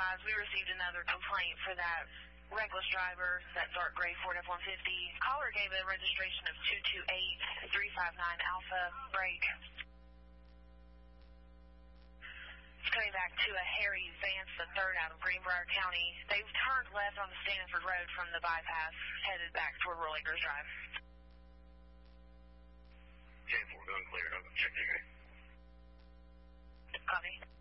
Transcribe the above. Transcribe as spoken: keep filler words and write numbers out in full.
advised, we received another complaint for that reckless driver, that dark gray Ford F one fifty. Caller gave a registration of two two eight three five nine Alpha. Break. It's coming back to a Harry Vance the third out of Greenbrier County. They've turned left on the Stanford Road from the bypass, headed back toward Royal Acres Drive. ten four, going clear. Check the Copy.